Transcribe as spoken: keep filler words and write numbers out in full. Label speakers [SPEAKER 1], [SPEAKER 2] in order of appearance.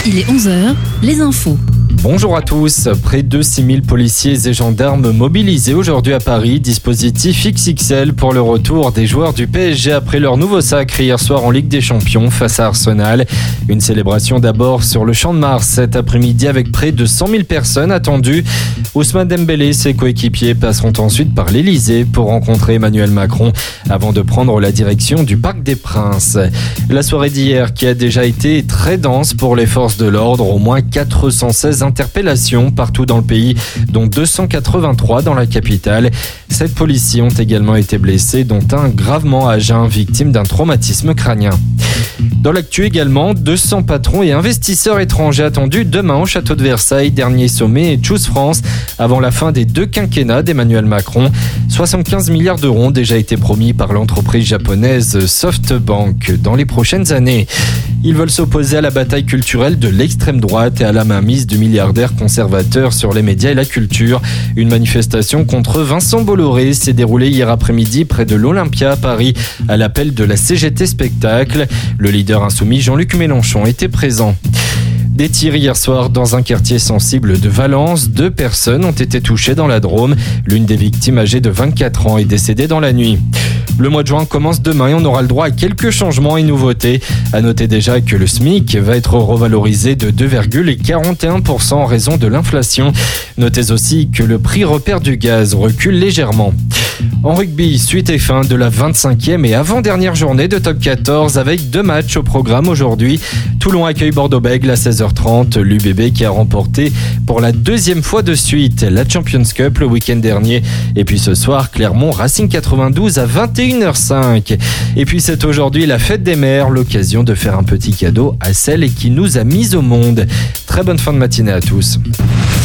[SPEAKER 1] Il est onze heures, les infos.
[SPEAKER 2] Bonjour à tous. Près de six mille policiers et gendarmes mobilisés aujourd'hui à Paris. Dispositif X X L pour le retour des joueurs du P S G après leur nouveau sacre hier soir en Ligue des Champions face à Arsenal. Une célébration d'abord sur le Champ de Mars cet après-midi avec près de cent mille personnes attendues. Ousmane Dembélé et ses coéquipiers passeront ensuite par l'Elysée pour rencontrer Emmanuel Macron avant de prendre la direction du Parc des Princes. La soirée d'hier qui a déjà été très dense pour les forces de l'ordre. Au moins quatre cent seize interpellations partout dans le pays, dont deux cent quatre-vingt-trois dans la capitale. Sept policiers ont également été blessés, dont un gravement à jeun, victime d'un traumatisme crânien. Dans l'actu également, deux cents patrons et investisseurs étrangers attendus demain au château de Versailles, dernier sommet Choose France, avant la fin des deux quinquennats d'Emmanuel Macron. soixante-quinze milliards d'euros ont déjà été promis par l'entreprise japonaise SoftBank dans les prochaines années. Ils veulent s'opposer à la bataille culturelle de l'extrême droite et à la mainmise du milliardaire conservateur sur les médias et la culture. Une manifestation contre Vincent Bolloré s'est déroulée hier après-midi près de l'Olympia à Paris à l'appel de la C G T Spectacle. Le leader insoumis Jean-Luc Mélenchon était présent. Des tirs hier soir dans un quartier sensible de Valence. Deux personnes ont été touchées dans la Drôme. L'une des victimes, âgée de vingt-quatre ans, est décédée dans la nuit. Le mois de juin commence demain et on aura le droit à quelques changements et nouveautés. À noter déjà que le SMIC va être revalorisé de deux virgule quarante et un pour cent en raison de l'inflation. Notez aussi que le prix repère du gaz recule légèrement. En rugby, suite et fin de la vingt-cinquième et avant-dernière journée de top quatorze avec deux matchs au programme aujourd'hui. Toulon accueille Bordeaux-Bègles à seize heures trente. L'U B B qui a remporté pour la deuxième fois de suite la Champions Cup le week-end dernier. Et puis ce soir, Clermont Racing quatre-vingt-douze à vingt et une heures cinq. Et puis c'est aujourd'hui la fête des mères, l'occasion de faire un petit cadeau à celle qui nous a mis au monde. Très bonne fin de matinée à tous.